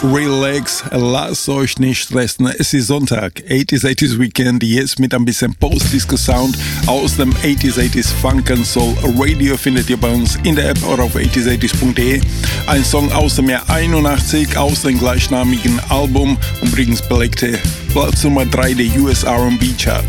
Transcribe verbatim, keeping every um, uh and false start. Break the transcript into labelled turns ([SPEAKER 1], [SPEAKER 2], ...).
[SPEAKER 1] Relax, lasst euch nicht stressen, es ist Sonntag, achtziger achtziger Weekend, jetzt mit ein bisschen Post-Disco-Sound aus dem achtziger achtziger Funk and Soul Radio findet ihr bei uns in der App oder auf achtziger achtzig punkt de. Ein Song aus dem Jahr einundachtzig, aus dem gleichnamigen Album, übrigens belegte Platz Nummer drei der U S R and B Charts.